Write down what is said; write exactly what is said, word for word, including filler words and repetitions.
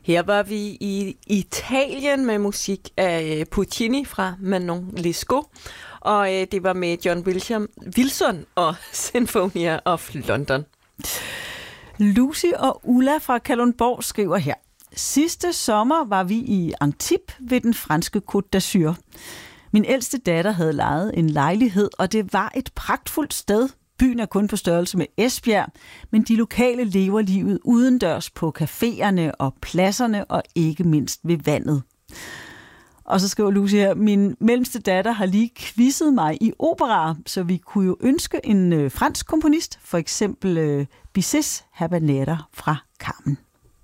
Her var vi i Italien med musik af Puccini fra Manon Lescaut, og det var med John William Wilson og Sinfonia of London. Lucy og Ulla fra Kalundborg skriver her: Sidste sommer var vi i Antibes ved den franske Côte d'Azur. Min ældste datter havde lejet en lejlighed, og det var et pragtfuldt sted. Byen er kun på størrelse med Esbjerg, men de lokale lever livet udendørs på caféerne og pladserne og ikke mindst ved vandet. Og så skriver Lucy her: Min mellemste datter har lige quizzet mig i opera, så vi kunne jo ønske en øh, fransk komponist, for eksempel øh, Bizet Habanera fra Carmen.